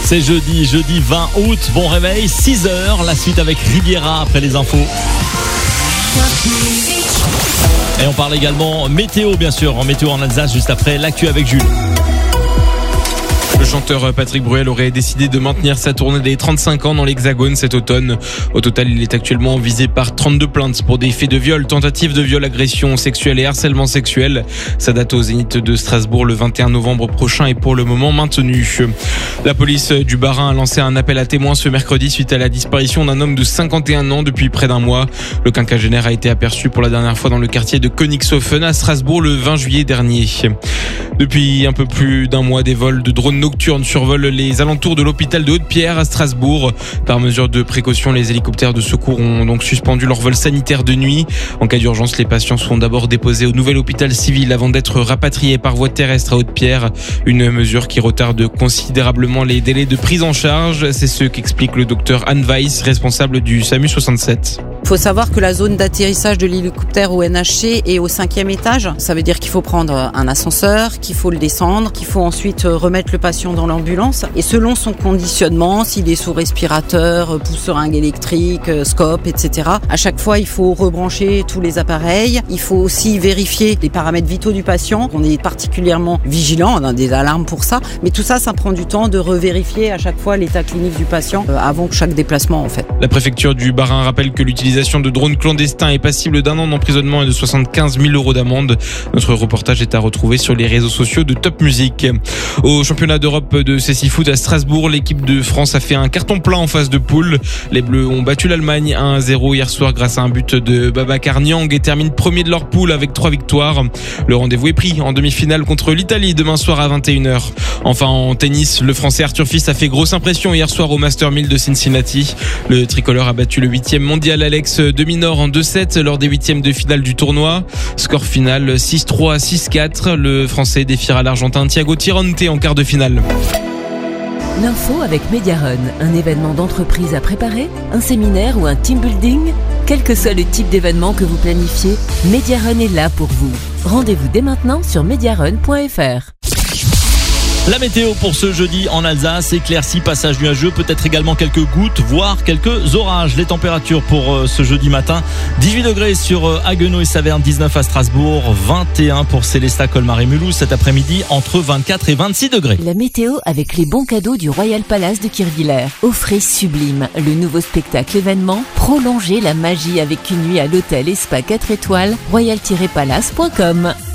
C'est jeudi 20 août. Bon réveil, 6h. La suite avec Riviera après les infos. Et on parle également météo, bien sûr, en météo en Alsace, juste après l'actu avec Jules. Le chanteur Patrick Bruel aurait décidé de maintenir sa tournée des 35 ans dans l'Hexagone cet automne. Au total, il est actuellement visé par 32 plaintes pour des faits de viol, tentatives de viol, agression sexuelle et harcèlement sexuel. Sa date au Zénith de Strasbourg le 21 novembre prochain est pour le moment maintenue. La police du Bas-Rhin a lancé un appel à témoins ce mercredi suite à la disparition d'un homme de 51 ans depuis près d'un mois. Le quinquagénaire a été aperçu pour la dernière fois dans le quartier de Königshofen à Strasbourg le 20 juillet dernier. Depuis un peu plus d'un mois, des vols de drones nocturnes survolent les alentours de l'hôpital de Haute-Pierre à Strasbourg. Par mesure de précaution, les hélicoptères de secours ont donc suspendu leur vol sanitaire de nuit. En cas d'urgence, les patients sont d'abord déposés au nouvel hôpital civil avant d'être rapatriés par voie terrestre à Haute-Pierre. Une mesure qui retarde considérablement les délais de prise en charge. C'est ce qu'explique le docteur Anne Weiss, responsable du SAMU 67. Il faut savoir que la zone d'atterrissage de l'hélicoptère au NHC est au 5e étage. Ça veut dire qu'il faut prendre un ascenseur, qu'il faut le descendre, qu'il faut ensuite remettre le patient dans l'ambulance. Et selon son conditionnement, s'il est sous respirateur, pousse-seringue électrique, scope, etc. À chaque fois, il faut rebrancher tous les appareils. Il faut aussi vérifier les paramètres vitaux du patient. On est particulièrement vigilant, on a des alarmes pour ça. Mais tout ça, ça prend du temps de revérifier à chaque fois l'état clinique du patient avant chaque déplacement en fait. La préfecture du Bas-Rhin rappelle que l'utilisation de drones clandestins est passible d'1 an d'emprisonnement et de 75 000 € d'amende. Notre reportage est à retrouver sur les réseaux sociaux de Top Music. Au championnat d'Europe de cécifoot à Strasbourg, l'équipe de France a fait un carton plein en phase de poule. Les Bleus ont battu l'Allemagne 1-0 hier soir grâce à un but de Babacar Niang et terminent premier de leur poule avec 3 victoires. Le rendez-vous est pris en demi-finale contre l'Italie demain soir à 21h. Enfin en tennis, le Français Arthur Fils a fait grosse impression hier soir au Master 1000 de Cincinnati. Le tricolore a battu le 8e mondial Alex de Minor en 2-7 lors des 8e de finale du tournoi. Score final 6-3, 6-4. Le Français défiera l'Argentin Thiago Tironte en quart de finale. L'info avec Mediarun, un événement d'entreprise à préparer, un séminaire ou un team building. Quel que soit le type d'événement que vous planifiez, Mediarun est là pour vous. Rendez-vous dès maintenant sur mediarun.fr. La météo pour ce jeudi en Alsace, éclaircies, passage nuageux, peut-être également quelques gouttes, voire quelques orages. Les températures pour ce jeudi matin, 18 degrés sur Haguenau et Saverne, 19 à Strasbourg, 21 pour Célestat, Colmar et Mulhouse. Cet après-midi, entre 24 et 26 degrés. La météo avec les bons cadeaux du Royal Palace de Kirchwiller. Offrez Sublime, le nouveau spectacle événement. Prolongez la magie avec une nuit à l'hôtel et spa 4 étoiles, royal-palace.com.